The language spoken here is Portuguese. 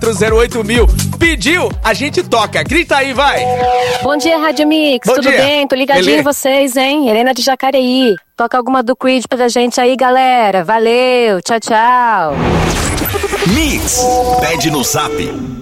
99984081000. Pediu, a gente toca. Grita aí, vai. Bom dia, Rádio Mix. Bom Tudo dia. bem? Tô ligadinho em vocês, hein? Helena de Jacareí. Toca alguma do Creed pra gente aí, galera. Valeu. Tchau, tchau. Mix. Pede no Zap.